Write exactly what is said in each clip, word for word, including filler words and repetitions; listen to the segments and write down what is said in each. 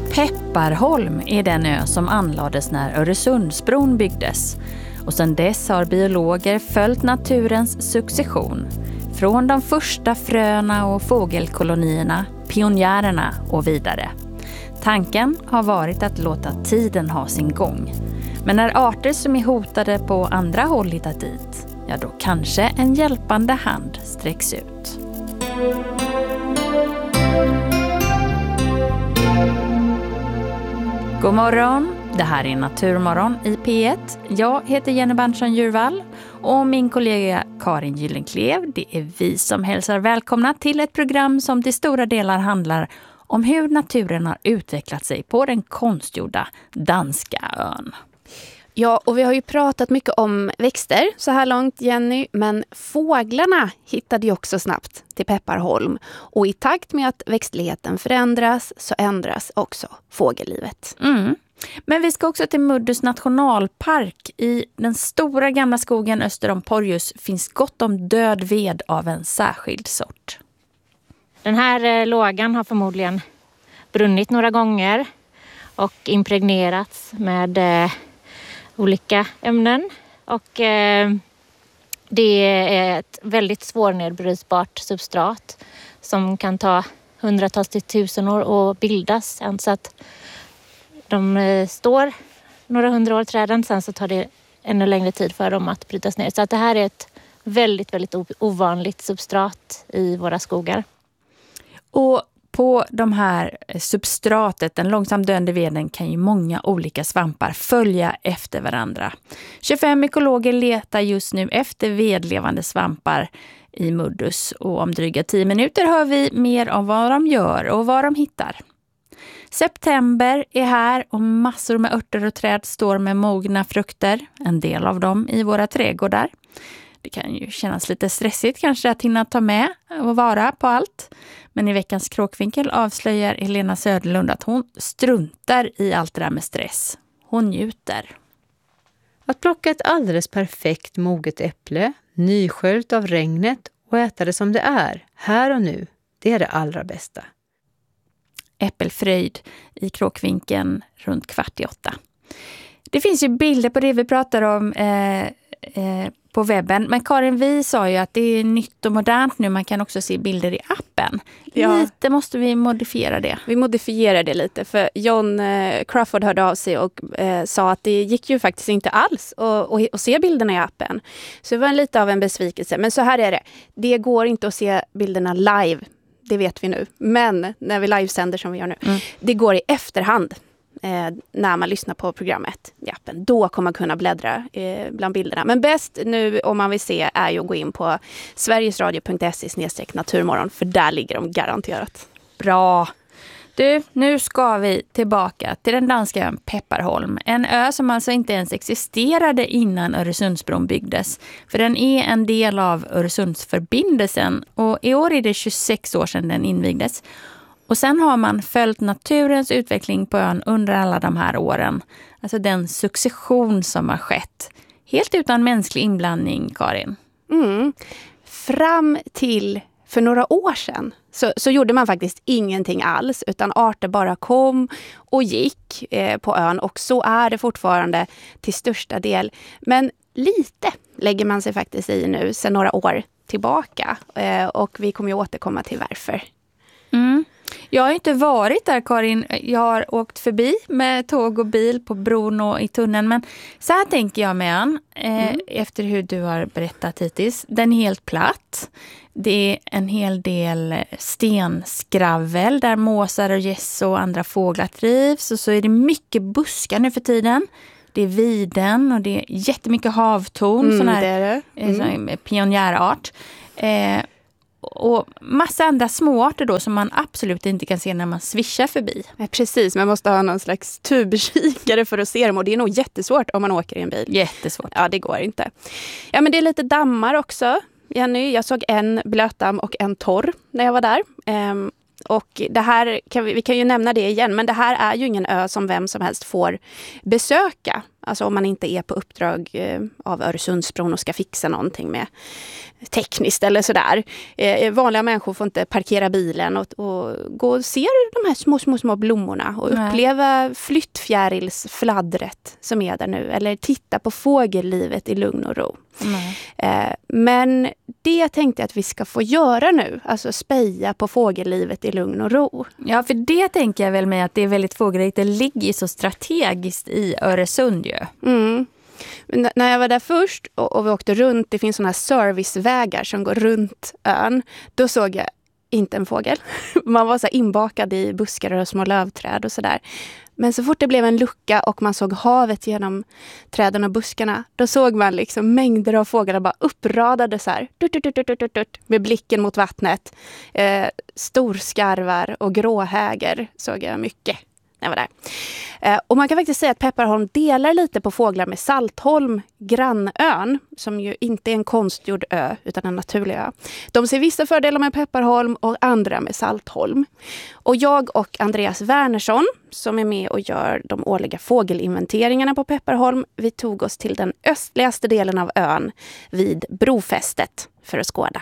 Pepparholm är den ö som anlades när Öresundsbron byggdes. Och sedan dess har biologer följt naturens succession. Från de första fröna och fågelkolonierna, pionjärerna och vidare. Tanken har varit att låta tiden ha sin gång. Men när arter som är hotade på andra håll hittat dit, ja då kanske en hjälpande hand sträcks ut. God morgon, det här är Naturmorgon i P ett. Jag heter Jenny Berntsson-Djurvall och min kollega Karin Gyllenklev. Det är vi som hälsar välkomna till ett program som till stora delar handlar om hur naturen har utvecklat sig på den konstgjorda danska ön. Ja, och vi har ju pratat mycket om växter så här långt, Jenny, men fåglarna hittade ju också snabbt till Pepparholm. Och i takt med att växtligheten förändras så ändras också fågellivet. Mm. Men vi ska också till Muddus nationalpark. I den stora gamla skogen öster om Porjus finns gott om död ved av en särskild sort. Den här eh, lågan har förmodligen brunnit några gånger och impregnerats med eh, olika ämnen. Och eh, det är ett väldigt svårnedbrytbart substrat som kan ta hundratals till tusen år att bildas. Så att de eh, står några hundra år träden, sen så tar det ännu längre tid för dem att brytas ner. Så att det här är ett väldigt, väldigt ovanligt substrat i våra skogar. Och på de här substratet, den långsamt döende veden, kan ju många olika svampar följa efter varandra. tjugofem ekologer letar just nu efter vedlevande svampar i Muddus. Och om dryga tio minuter hör vi mer om vad de gör och vad de hittar. September är här och massor med örter och träd står med mogna frukter. En del av dem i våra trädgårdar. Det kan ju kännas lite stressigt kanske att hinna ta med och vara på allt. Men i veckans Kråkvinkel avslöjar Helena Söderlund att hon struntar i allt det där med stress. Hon njuter. Att plocka ett alldeles perfekt moget äpple, nysköljt av regnet och äta det som det är, här och nu, det är det allra bästa. Äppelfröjd i Kråkvinkeln runt kvart i åtta. Det finns ju bilder på det vi pratar om eh, eh, på webben. Men Karin, vi sa ju att det är nytt och modernt nu. Man kan också se bilder i appen. Ja. Lite måste vi modifiera det. Vi modifierar det lite för John eh, Crawford hörde av sig och eh, sa att det gick ju faktiskt inte alls att, att, att se bilderna i appen. Så det var lite av en besvikelse. Men så här är det. Det går inte att se bilderna live. Det vet vi nu. Men när vi livesänder som vi gör nu. Mm. Det går i efterhand. Eh, när man lyssnar på programmet i appen. Då kommer man kunna bläddra eh, bland bilderna. Men bäst nu om man vill se är ju att gå in på sverigesradio punkt se snedstreck naturmorgon. För där ligger de garanterat. Bra! Du, nu ska vi tillbaka till den danska ön Pepparholm. En ö som alltså inte ens existerade innan Öresundsbron byggdes. För den är en del av Öresundsförbindelsen. Och i år är det tjugosex år sedan den invigdes. Och sen har man följt naturens utveckling på ön under alla de här åren. Alltså den succession som har skett. Helt utan mänsklig inblandning, Karin. Mm. Fram till för några år sedan så, så gjorde man faktiskt ingenting alls. Utan arter bara kom och gick eh, på ön. Och så är det fortfarande till största del. Men lite lägger man sig faktiskt i nu sedan några år tillbaka. Eh, och vi kommer ju återkomma till varför. Mm. Jag har inte varit där, Karin. Jag har åkt förbi med tåg och bil på bron och i tunneln. Men så här tänker jag med ön, eh, mm. efter hur du har berättat hittills. Den är helt platt. Det är en hel del stenskravel där måsar och gäss och andra fåglar trivs. Och så är det mycket buskar nu för tiden. Det är viden och det är jättemycket havtorn. Mm, sån här, det är det. Mm. pionjärart. Eh, Och massa andra småarter då som man absolut inte kan se när man svischar förbi. Ja, precis, man måste ha någon slags tubkikare för att se dem. Och det är nog jättesvårt om man åker i en bil. Jättesvårt. Ja, det går inte. Ja, men det är lite dammar också, Jenny. Jag såg en blötdamm och en torr när jag var där. Ehm, och det här, kan vi, vi kan ju nämna det igen. Men det här är ju ingen ö som vem som helst får besöka. Alltså om man inte är på uppdrag eh, av Öresundsbron och ska fixa någonting med tekniskt eller sådär. Eh, vanliga människor får inte parkera bilen och, och gå och se de här små, små, små blommorna och Nej. uppleva flyttfjärilsfladdret som är där nu. Eller titta på fågellivet i lugn och ro. Eh, men det tänkte jag att vi ska få göra nu. Alltså speja på fågellivet i lugn och ro. Ja, för det tänker jag väl med att det är väldigt fågelrikt. Det ligger så strategiskt i Öresund ju. Mm. N- när jag var där först och, och vi åkte runt, det finns såna här servicevägar som går runt ön. Då såg jag inte en fågel. Man var så här inbakad i buskar och små lövträd och sådär. Men så fort det blev en lucka och man såg havet genom träden och buskarna, då såg man liksom mängder av fåglar bara uppradade så här, dut, dut, dut, dut, dut, dut, med blicken mot vattnet. Eh, storskarvar och gråhäger såg jag mycket när jag var där. Eh, och man kan faktiskt säga att Pepparholm delar lite på fåglar med Saltholm, grannön, som ju inte är en konstgjord ö utan en naturlig ö. De ser vissa fördelar med Pepparholm och andra med Saltholm. Och jag och Andreas Wernersson, som är med och gör de årliga fågelinventeringarna på Pepparholm, vi tog oss till den östligaste delen av ön vid brofästet för att skåda.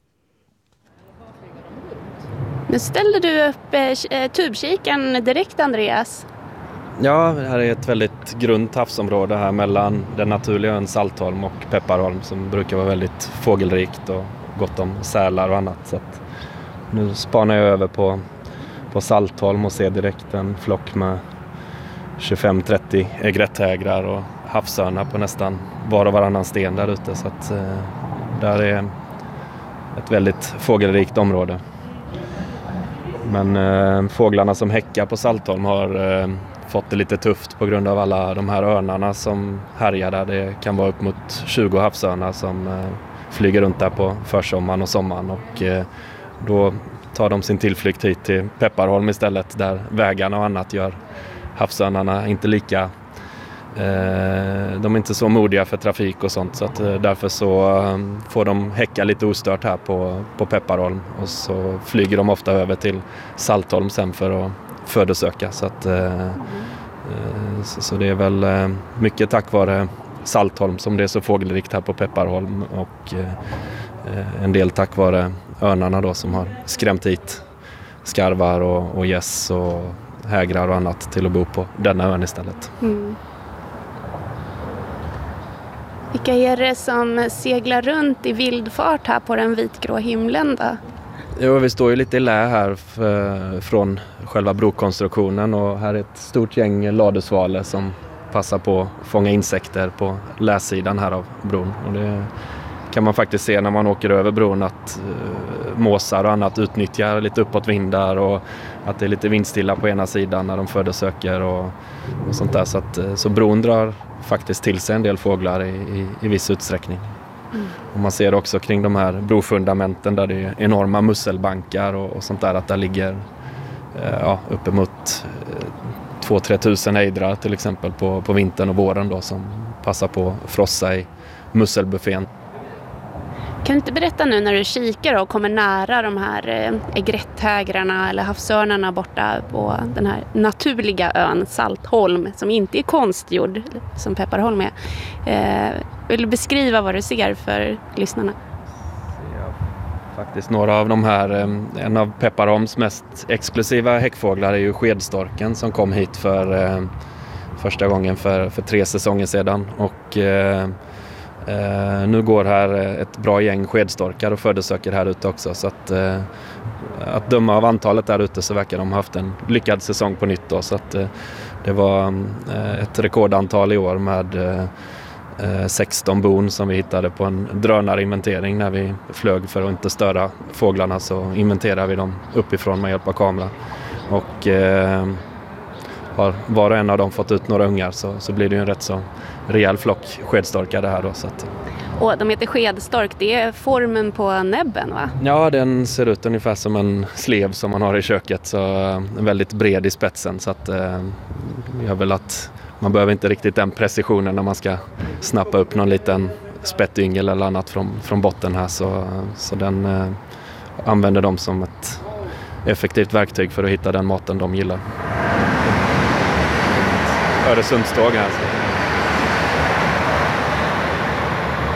Nu ställde du upp eh, tubkiken direkt, Andreas. Ja, det här är ett väldigt grunt havsområde här mellan den naturliga ön Saltholm och Pepparholm som brukar vara väldigt fågelrikt och gott om sälar och annat. Så att nu spanar jag över på, på Saltholm och ser direkt en flock med tjugofem trettio egretthägrar och havsörnar på nästan var och varannan sten där ute. Så att eh, där är ett väldigt fågelrikt område. Men eh, fåglarna som häckar på Saltholm har eh, fått det lite tufft på grund av alla de här örnarna som härjar där. Det kan vara upp mot tjugo havsörnar som eh, flyger runt där på försommaren och sommaren. Och eh, då tar de sin tillflykt hit till Pepparholm istället, där vägarna och annat gör havsörnarna inte lika... Eh, de är inte så modiga för trafik och sånt, så att, eh, därför så eh, får de häcka lite ostört här på, på Pepparholm, och så flyger de ofta över till Saltholm sen för att födosöka. Så, att, eh, eh, så, så det är väl eh, mycket tack vare Saltholm som det är så fågelrikt här på Pepparholm, och eh, en del tack vare örnarna då som har skrämt hit skarvar och, och gäss och hägrar och annat till att bo på denna ön istället. Mm. Vilka är det som seglar runt i vildfart här på den vitgrå himlen då? Jo, vi står ju lite i lä här för, från själva brokonstruktionen, och här är ett stort gäng ladusvalor som passar på att fånga insekter på läsidan här av bron. Och det kan man faktiskt se när man åker över bron, att uh, måsar och annat utnyttjar lite uppåtvindar, och att det är lite vindstilla på ena sidan när de födosöker och, och sånt där. Så, att, så bron drar faktiskt till sig en del fåglar i, i, i viss utsträckning. Mm. Och man ser också kring de här brofundamenten där det är enorma musselbankar och, och sånt där, att där ligger eh, ja, uppemot eh, två till tre tusen ejdrar till exempel på, på vintern och våren då, som passar på att frossa i musselbuffén. Kan du inte berätta nu när du kikar och kommer nära de här egretthägrarna eller havsörnarna borta på den här naturliga ön Saltholm, som inte är konstgjord som Pepparholm är. Eh, vill du beskriva vad du ser för lyssnarna? Ja, faktiskt några av de här, en av Pepparholms mest exklusiva häckfåglar är ju skedstorken som kom hit för eh, första gången för, för tre säsonger sedan. Och eh, Uh, nu går här ett bra gäng skedstorkar och födosöker här ute också, så att, uh, att döma av antalet där ute så verkar de ha haft en lyckad säsong på nytt då, så att uh, det var uh, ett rekordantal i år med uh, sexton bon som vi hittade på en drönarinventering. När vi flög för att inte störa fåglarna så inventerade vi dem uppifrån med hjälp av kamera, och uh, har var och en av dem fått ut några ungar, så, så blir det ju en rätt så rejäl flock skedstorkar det här då. Så att... Och de heter skedstork, det är formen på näbben va? Ja, den ser ut ungefär som en slev som man har i köket, så väldigt bred i spetsen, så att eh, gör väl att man behöver inte riktigt den precisionen när man ska snappa upp någon liten spettyngel eller annat från, från botten här, så, så den eh, använder de som ett effektivt verktyg för att hitta den maten de gillar. Öresundståg här. Så.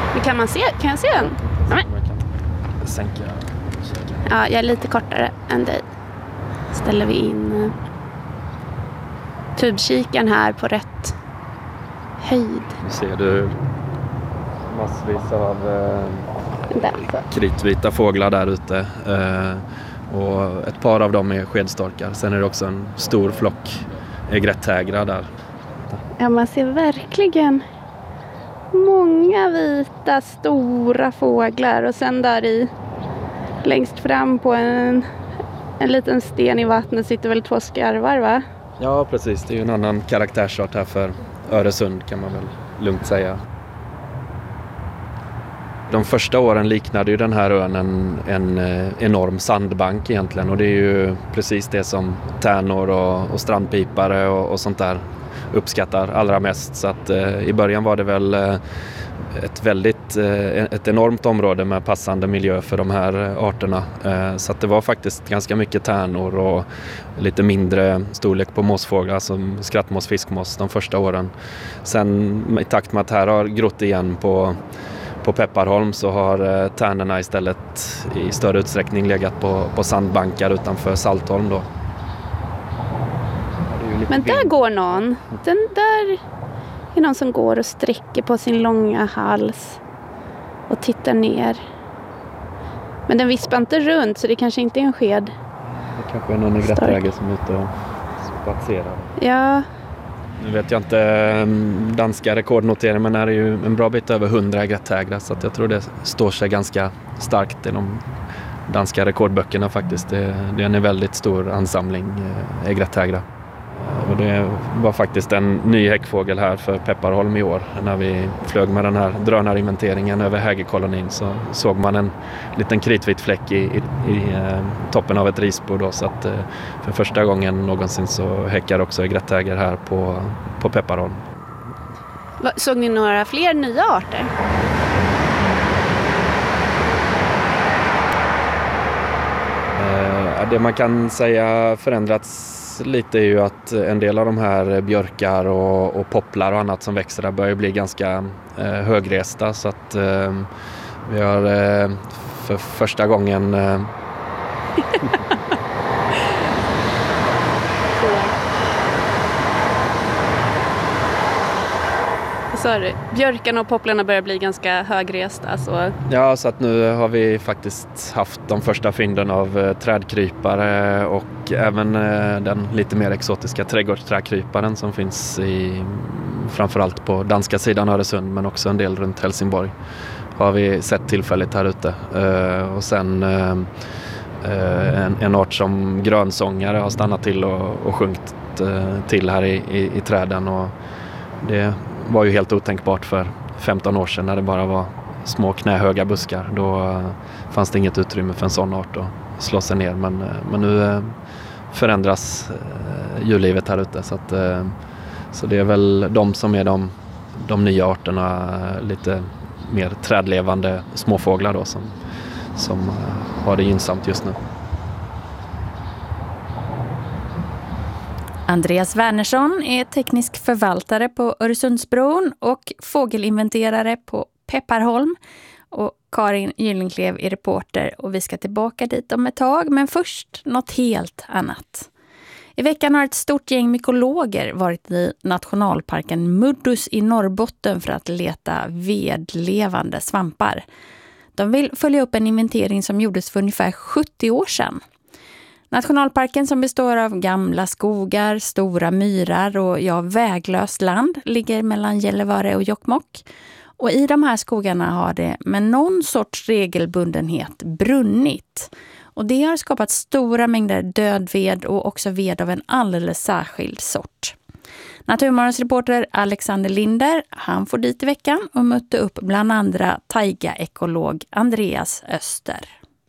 Men kan man se? Kan jag se den? Ja, Jag kan sänka. ja, jag är lite kortare än dig. Ställer vi in eh, tubkikaren här på rätt höjd. Nu ser du massvis av eh, Där, så. kritvita fåglar där ute. Eh, och ett par av dem är skedstorkar. Sen är det också en stor flock egretthägrar där. Ja, man ser verkligen många vita stora fåglar. Och sen där i längst fram på en, en liten sten i vattnet sitter väl två skarvar, va? Ja, precis. Det är ju en annan karaktärsart här för Öresund, kan man väl lugnt säga. De första åren liknade ju den här ön en, en enorm sandbank egentligen, och det är ju precis det som tärnor och, och strandpipare och, och sånt där uppskattar allra mest. Så att eh, i början var det väl eh, ett väldigt eh, ett enormt område med passande miljö för de här arterna. Eh, så att det var faktiskt ganska mycket tärnor och lite mindre storlek på måsfåglar som skrattmås, fiskmås de första åren. Sen i takt med att här har grott igen på På Pepparholm så har eh, tärnorna istället i större utsträckning legat på, på sandbankar utanför Saltholm då. Men där går någon. Den där är någon som går och sträcker på sin långa hals och tittar ner. Men den vispar inte runt, så det kanske inte är en sked. Det kanske är någon egretthäger som är ute och spatserar. Ja. Nu vet jag inte danska rekordnoteringar, men här är ju en bra bit över hundra egretthägrar, så att jag tror det står sig ganska starkt i de danska rekordböckerna faktiskt. Det, det är en väldigt stor ansamling egretthägrar. Och det var faktiskt en ny häckfågel här för Pepparholm i år. När vi flög med den här drönarinventeringen över hägerkolonin så såg man en liten kritvit fläck i, i, i eh, toppen av ett risbo då, så att eh, för första gången någonsin så häckar också egretthäger här på, på Pepparholm. Såg ni några fler nya arter? Eh, det man kan säga förändrats lite är ju att en del av de här björkar och, och popplar och annat som växer där börjar bli ganska eh, högresta, så att eh, vi har eh, för första gången eh, Sorry. Björkarna och popplarna börjar bli ganska högresta. Så. Ja, så att nu har vi faktiskt haft de första fynden av eh, trädkrypare och även eh, den lite mer exotiska trädgårdsträdkryparen som finns i, framförallt på danska sidan Öresund, men också en del runt Helsingborg har vi sett tillfälligt här ute. Eh, och sen eh, en, en art som grönsångare har stannat till och, och sjungit eh, till här i, i, i träden, och det var ju helt otänkbart för femton år sedan när det bara var små knähöga buskar. Då fanns det inget utrymme för en sån art att slå sig ner. Men, men nu förändras djurlivet här ute. Så, att, så det är väl de som är de, de nya arterna, lite mer trädlevande småfåglar då, som, som har det gynnsamt just nu. Andreas Wernersson är teknisk förvaltare på Öresundsbron och fågelinventerare på Pepparholm. Och Karin Gyllenklev är reporter, och vi ska tillbaka dit om ett tag, men först något helt annat. I veckan har ett stort gäng mykologer varit i nationalparken Muddus i Norrbotten för att leta vedlevande svampar. De vill följa upp en inventering som gjordes för ungefär sjuttio år sedan. Nationalparken, som består av gamla skogar, stora myrar och ja, väglöst land, ligger mellan Gällivare och Jokkmokk. Och i de här skogarna har det med någon sorts regelbundenhet brunnit. Och det har skapat stora mängder död ved och också ved av en alldeles särskild sort. Naturmorgons reporter Alexander Linder, han får dit i veckan och mötte upp bland andra taiga-ekolog Andreas Öster.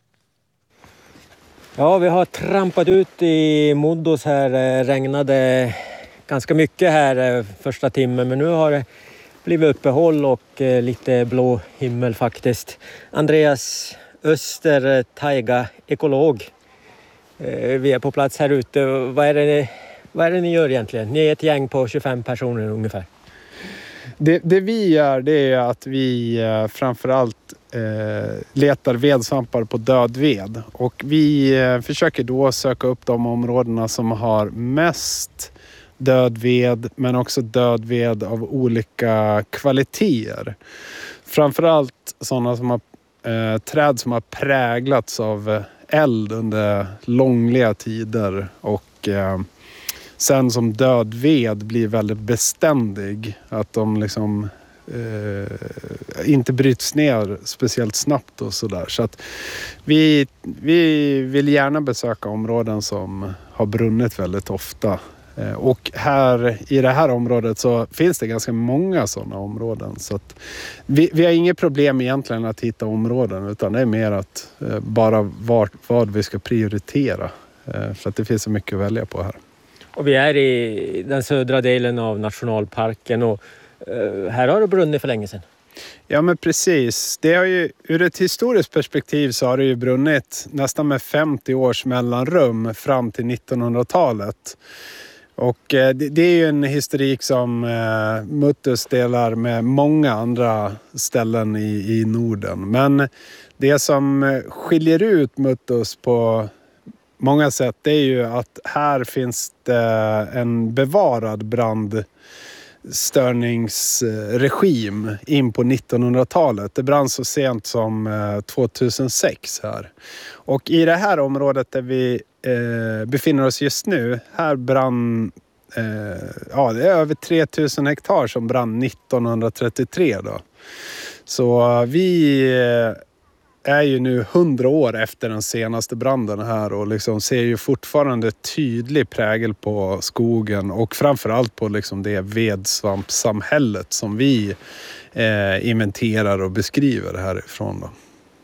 Ja, vi har trampat ut i Muddus här. Det regnade ganska mycket här första timmen, men nu har det blivit uppehåll och lite blå himmel faktiskt. Andreas Öster, taiga-ekolog. Vi är på plats här ute. Vad är det ni, vad är det ni gör egentligen? Ni är ett gäng på tjugofem personer ungefär. Det, det vi gör det är att vi eh, framförallt eh, letar vedsvampar på död ved. Och vi eh, försöker då söka upp de områdena som har mest död ved, men också död ved av olika kvaliteter. Framförallt sådana som har eh, träd som har präglats av eld under långliga tider och eh, sen som död ved blir väldigt beständig. Att de liksom eh, inte bryts ner speciellt snabbt och sådär. Så att vi, vi vill gärna besöka områden som har brunnit väldigt ofta. Eh, och här i det här området så finns det ganska många sådana områden. Så att vi, vi har inget problem egentligen att hitta områden, utan det är mer att eh, bara vart, vad vi ska prioritera. Eh, för att det finns så mycket att välja på här. Och vi är i den södra delen av nationalparken och uh, här har det brunnit för länge sedan. Ja, men precis. Det har ju, ur ett historiskt perspektiv så har det ju brunnit nästan med femtio års mellanrum fram till nittonhundratalet. Och eh, det, det är ju en historik som eh, Muttus delar med många andra ställen i, i Norden. Men det som skiljer ut Muttus på många sätt, det är ju att här finns det en bevarad brandstörningsregim in på nittonhundratalet. Det brann så sent som tvåtusensex här. Och i det här området där vi eh, befinner oss just nu, här brann eh, ja, det är över tre tusen hektar som brann nittonhundratrettiotre då. Så vi eh, är ju nu hundra år efter den senaste branden här och liksom ser ju fortfarande tydlig prägel på skogen och framförallt på liksom det vedsvampsamhället som vi eh, inventerar och beskriver härifrån då.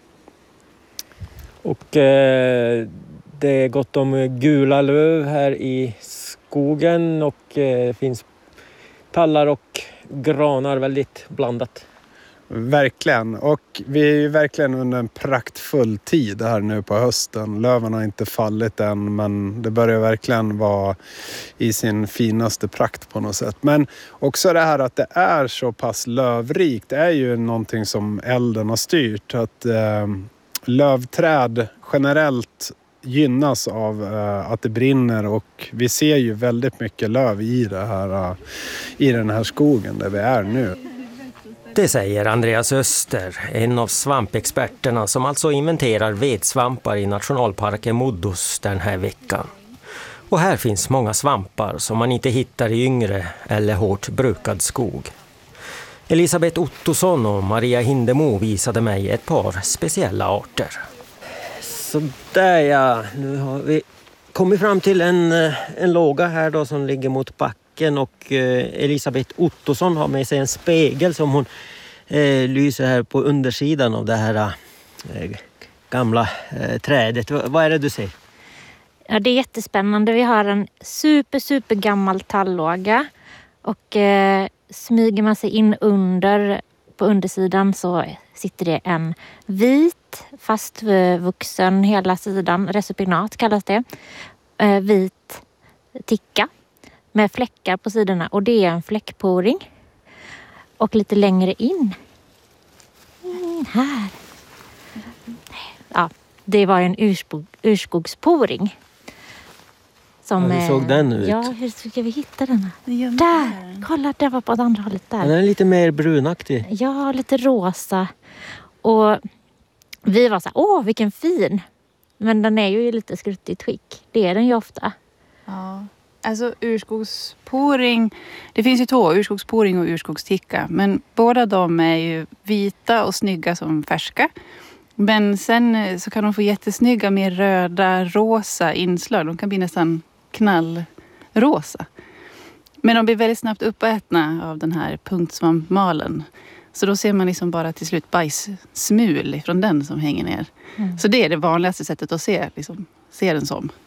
Och eh, det är gott om gula löv här i skogen och eh, finns tallar och granar, väldigt blandat. Verkligen, och vi är ju verkligen under en praktfull tid här nu på hösten. Löven har inte fallit än, men det börjar verkligen vara i sin finaste prakt på något sätt. Men också det här att det är så pass lövrikt är ju någonting som elden har styrt. Att eh, lövträd generellt gynnas av eh, att det brinner, och vi ser ju väldigt mycket löv i, det här, uh, i den här skogen där vi är nu. Det säger Andreas Öster, en av svampexperterna som alltså inventerar vedsvampar i nationalparken Muddus den här veckan. Och här finns många svampar som man inte hittar i yngre eller hårt brukad skog. Elisabeth Ottosson och Maria Hindemo visade mig ett par speciella arter. Så där ja, nu har vi kommit fram till en, en låga här då som ligger mot backen, och eh, Elisabeth Ottosson har med sig en spegel som hon eh, lyser här på undersidan av det här eh, gamla eh, trädet. V- vad är det du ser? Ja, det är jättespännande. Vi har en super, super gammal tallåga, och eh, smyger man sig in under, på undersidan så sitter det en vit, fastvuxen hela sidan, resupinat kallas det, eh, vit ticka med fläckar på sidorna, och det är en fläckporing. Och lite längre in, mm, här, ja, det var en urskog, urskogsporing. Som, ja, hur såg den ut? Ja, hur ska vi hitta den här? Där, kolla, den var på det andra hållet där. Den är lite mer brunaktig. Ja, lite rosa. Och vi var så här, åh vilken fin. Men den är ju i lite skruttigt skick. Det är den ju ofta. Ja, alltså urskogsporing, det finns ju två, urskogsporing och urskogsticka. Men båda de är ju vita och snygga som färska. Men sen så kan de få jättesnygga mer röda, rosa inslag. De kan bli nästan knallrosa. Men de blir väldigt snabbt uppätna av den här punktsvampmalen. Så då ser man liksom bara till slut bajssmul från den som hänger ner. Mm. Så det är det vanligaste sättet att se, liksom, se den som.